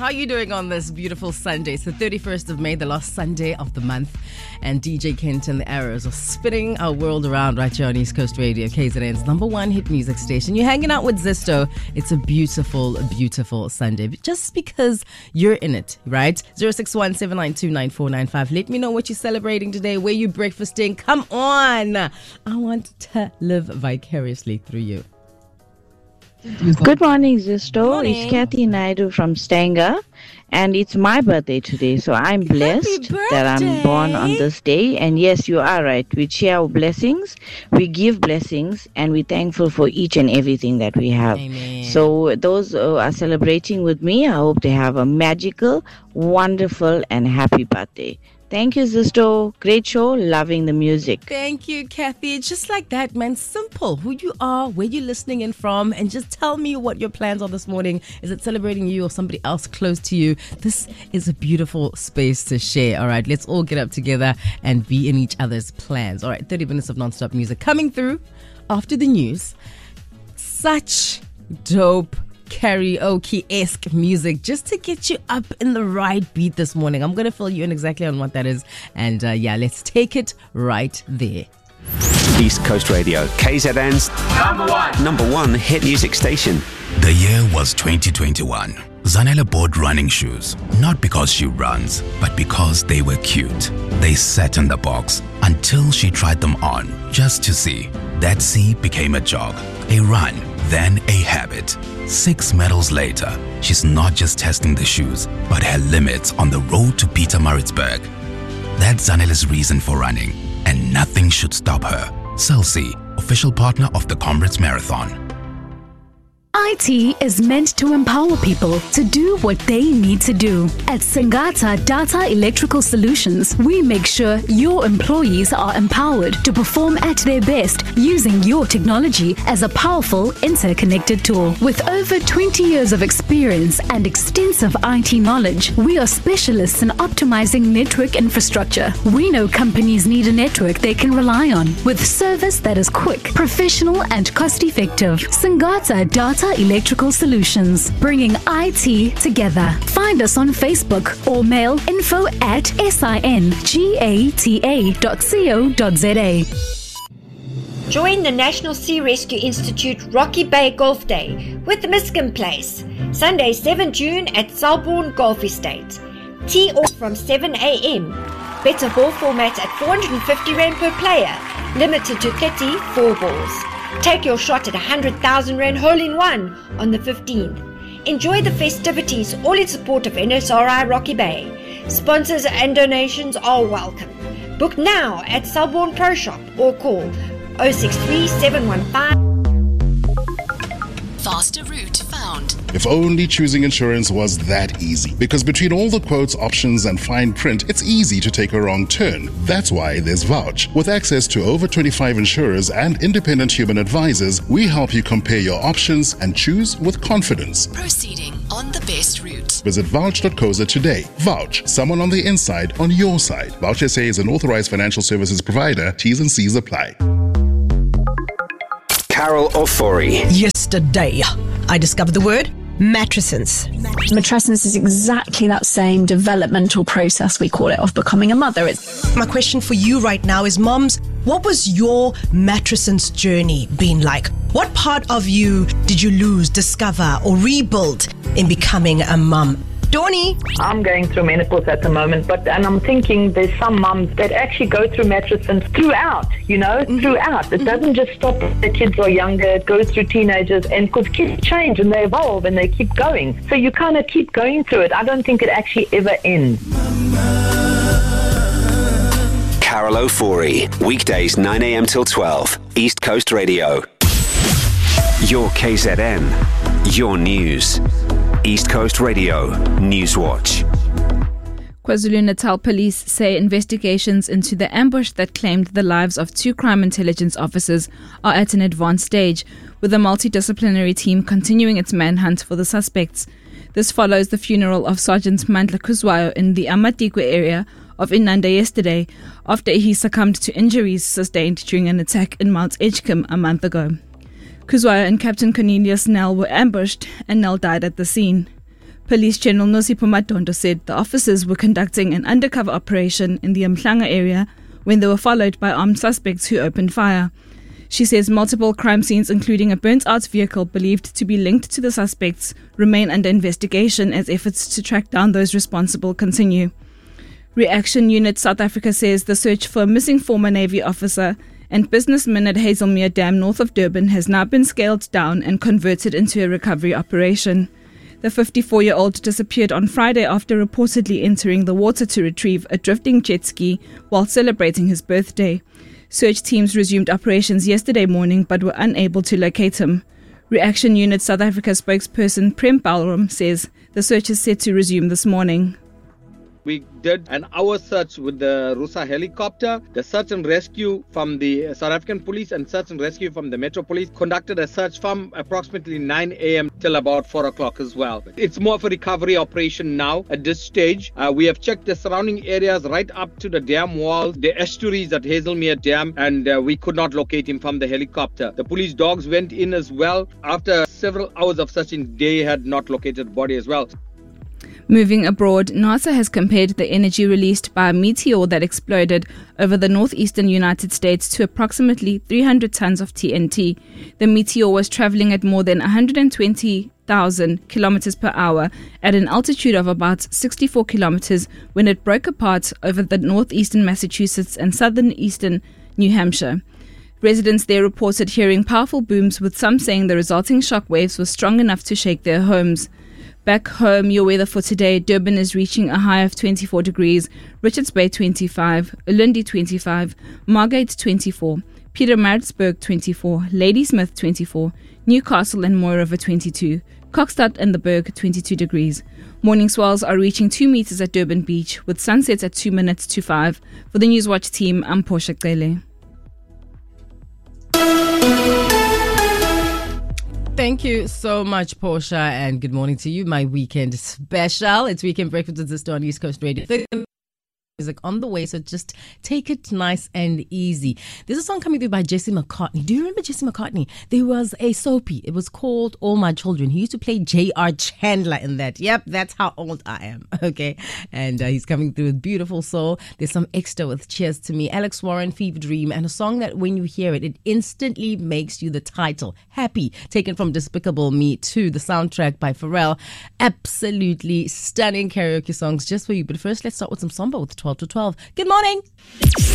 How are you doing on this beautiful Sunday? It's the 31st of May, the last Sunday of the month. And DJ Kent and the Arrows are spinning our world around right here on East Coast Radio, KZN's #1 hit music station. You're hanging out with Zisto. It's a beautiful, beautiful Sunday. Just because you're in it, right? 061-792-9495. Let me know what you're celebrating today, where you're breakfasting. Come on. I want to live vicariously through you. Good morning, Zisto. Morning. It's Kathy Naidu from Stanger, and it's my birthday today, so I'm blessed that I'm born on this day. And yes, you are right. We share our blessings, we give blessings, and we're thankful for each and everything that we have. Amen. So those who are celebrating with me, I hope they have a magical, wonderful, and happy birthday. Thank you, Zisto. Great show. Loving the music. Thank you, Kathy. It's just like that, man. Simple. Who you are, where you're listening in from, and just tell me what your plans are this morning. Is it celebrating you or somebody else close to you? This is a beautiful space to share. All right, let's all get up together and be in each other's plans. All right, 30 minutes of non-stop music coming through after the news. Such dope karaoke-esque music just to get you up in the right beat this morning. I'm going to fill you in exactly on what that is. And let's take it right there. East Coast Radio, KZN's number one hit music station. The year was 2021. Zanele bought running shoes, not because she runs, but because they were cute. They sat in the box until she tried them on, just to see. That see became a jog, a run, then a habit. 6 medals later, she's not just testing the shoes, but her limits on the road to Pietermaritzburg. That's Zanele's reason for running, and nothing should stop her. Celsi, official partner of the Comrades Marathon. IT is meant to empower people to do what they need to do. At Singata Data Electrical Solutions, we make sure your employees are empowered to perform at their best using your technology as a powerful interconnected tool. With over 20 years of experience and extensive IT knowledge, we are specialists in optimizing network infrastructure. We know companies need a network they can rely on with service that is quick, professional, and cost-effective. Singata Data Electrical Solutions, bringing IT together. Find us on Facebook or mail info@singata.co.za. Join the National Sea Rescue Institute Rocky Bay Golf Day with the Miskin Place, Sunday 7 June at Selborne Golf Estate. Tee off from 7 a.m. Better ball format at 450 Rand per player, limited to 34 balls. Take your shot at 100,000 Rand hole-in-one on the 15th. Enjoy the festivities, all in support of NSRI Rocky Bay. Sponsors and donations are welcome. Book now at Selborne Pro Shop or call 063 715. Faster route found. If only choosing insurance was that easy. Because between all the quotes, options, and fine print, it's easy to take a wrong turn. That's why there's Vouch. With access to over 25 insurers and independent human advisors, we help you compare your options and choose with confidence. Proceeding on the best route. Visit vouch.co.za today. Vouch, someone on the inside on your side. Vouch SA is an authorized financial services provider. T's and C's apply. Carol Ofori. Yesterday, I discovered the word matrescence. Matrescence is exactly that same developmental process, we call it, of becoming a mother. My question for you right now is, moms, what was your matrescence journey been like? What part of you did you lose, discover, or rebuild in becoming a mum? Donnie? I'm going through menopause at the moment, and I'm thinking there's some mums that actually go through matrescence throughout, throughout. It doesn't just stop when the kids are younger, it goes through teenagers, and because kids change and they evolve and they keep going. So you kind of keep going through it. I don't think it actually ever ends. Carol Ofori, weekdays 9 a.m. till 12, East Coast Radio. Your KZN, your news. East Coast Radio News Watch. KwaZulu-Natal police say investigations into the ambush that claimed the lives of 2 crime intelligence officers are at an advanced stage, with a multidisciplinary team continuing its manhunt for the suspects. This follows the funeral of Sergeant Mandla Kuzwayo in the Amatikwe area of Inanda yesterday, after he succumbed to injuries sustained during an attack in Mount Edgecombe a month ago. Kuzwayo and Captain Cornelius Nell were ambushed, and Nell died at the scene. Police General Nosipho Madondo said the officers were conducting an undercover operation in the Mhlanga area when they were followed by armed suspects who opened fire. She says multiple crime scenes, including a burnt-out vehicle believed to be linked to the suspects, remain under investigation as efforts to track down those responsible continue. Reaction Unit South Africa says the search for a missing former Navy officer and businessman at Hazelmere Dam north of Durban has now been scaled down and converted into a recovery operation. The 54-year-old disappeared on Friday after reportedly entering the water to retrieve a drifting jet ski while celebrating his birthday. Search teams resumed operations yesterday morning but were unable to locate him. Reaction Unit South Africa spokesperson Prem Balram says the search is set to resume this morning. We did an hour search with the Rusa helicopter. The search and rescue from the South African police and search and rescue from the Metro Police conducted a search from approximately 9 a.m. till about 4 o'clock as well. It's more of a recovery operation now at this stage. We have checked the surrounding areas right up to the dam wall, the estuaries at Hazelmere Dam, and we could not locate him from the helicopter. The police dogs went in as well. After several hours of searching, they had not located the body as well. Moving abroad, NASA has compared the energy released by a meteor that exploded over the northeastern United States to approximately 300 tons of TNT. The meteor was traveling at more than 120,000 kilometers per hour at an altitude of about 64 kilometers when it broke apart over the northeastern Massachusetts and southern eastern New Hampshire. Residents there reported hearing powerful booms, with some saying the resulting shock waves were strong enough to shake their homes. Back home, your weather for today: Durban is reaching a high of 24 degrees, Richards Bay 25, Ulundi 25, Margate 24, Pietermaritzburg 24, Ladysmith 24, Newcastle and Mooi River 22, Kokstad and the Berg 22 degrees. Morning swells are reaching 2 meters at Durban Beach, with sunsets at 2 minutes to 5. For the Newswatch team, I'm Portia Gele. Thank you so much, Portia, and good morning to you, my weekend special. It's Weekend Breakfast with Sister on East Coast Radio. Music on the way, so just take it nice and easy. There's a song coming through by Jesse McCartney. Do you remember Jesse McCartney? There was a soapy. It was called All My Children. He used to play J.R. Chandler in that. Yep, that's how old I am. Okay, and he's coming through with Beautiful Soul. There's some extra with Cheers to Me, Alex Warren, Fever Dream, and a song that when you hear it, it instantly makes you the title Happy, taken from Despicable Me 2, the soundtrack by Pharrell. Absolutely stunning karaoke songs just for you. But first, let's start with some Samba with 12 to 12. Good morning.